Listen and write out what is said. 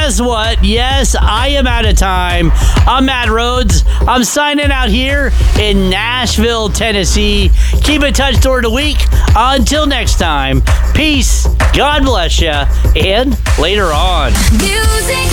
guess what? Yes, I am out of time. I'm Matt Rhodes. I'm signing out here in Nashville, Tennessee. Keep in touch during the week. Until next time, peace, God bless you, and later on. Music.